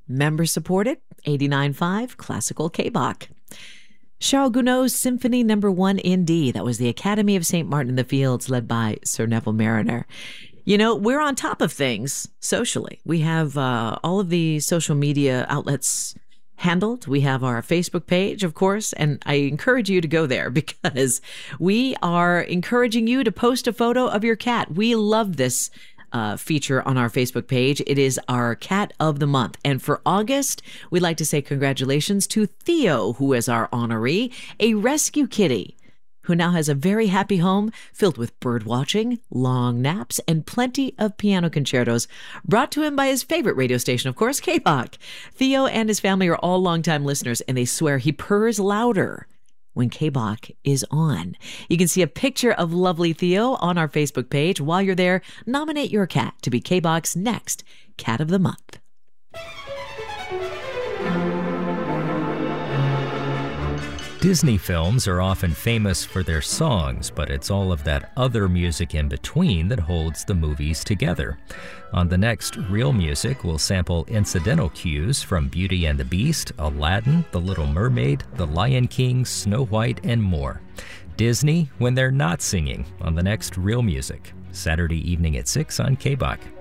Member supported, 89.5 Classical K-Bach. Charles Gounod's Symphony No. 1 in D. That was the Academy of St. Martin in the Fields, led by Sir Neville Marriner. You know, we're on top of things socially. We have all of the social media outlets handled. We have our Facebook page, of course, and I encourage you to go there because we are encouraging you to post a photo of your cat. We love this feature on our Facebook page. It is our Cat of the Month. And for August, we'd like to say congratulations to Theo, who is our honoree, a rescue kitty who now has a very happy home filled with bird watching, long naps, and plenty of piano concertos brought to him by his favorite radio station, of course, K-Bach. Theo and his family are all longtime listeners, and they swear he purrs louder when K-Bach is on. You can see a picture of lovely Theo on our Facebook page. While you're there, nominate your cat to be K-Bach's next Cat of the Month. Disney films are often famous for their songs, but it's all of that other music in between that holds the movies together. On the next Real Music, we'll sample incidental cues from Beauty and the Beast, Aladdin, The Little Mermaid, The Lion King, Snow White, and more. Disney when they're not singing on the next Real Music, Saturday evening at 6 on K-Bach.